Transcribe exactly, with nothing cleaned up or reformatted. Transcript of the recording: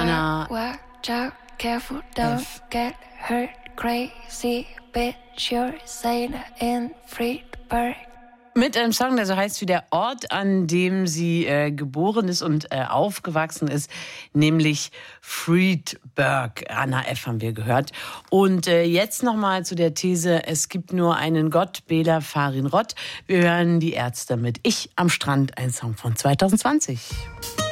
Anna. Watch out, careful, don't F. get hurt, crazy bitch, you're a sailor in Friedberg. Mit einem Song, der so heißt wie der Ort, an dem sie äh, geboren ist und äh, aufgewachsen ist, nämlich Friedberg. Anna F. haben wir gehört. Und äh, jetzt nochmal zu der These, es gibt nur einen Gott, Bela Farin Rott. Wir hören die Ärzte mit Ich am Strand, ein Song von zwanzig zwanzig.